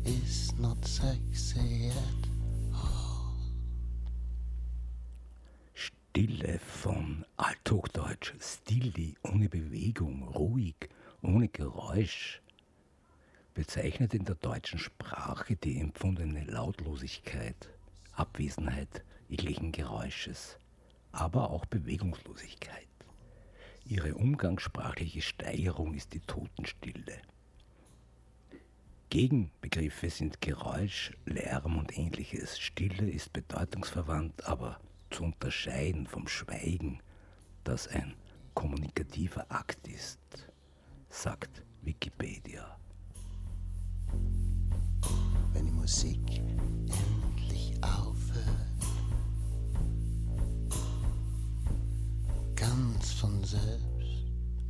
is not sexy at all. Stille von Althochdeutsch, stilli, ohne Bewegung, ruhig, ohne Geräusch, bezeichnet in der deutschen Sprache die empfundene Lautlosigkeit, Abwesenheit jeglichen Geräusches, aber auch Bewegungslosigkeit. Ihre umgangssprachliche Steigerung ist die Totenstille. Gegenbegriffe sind Geräusch, Lärm und ähnliches. Stille ist bedeutungsverwandt, aber zu unterscheiden vom Schweigen, das ein kommunikativer Akt ist, sagt Wikipedia. Wenn die Musik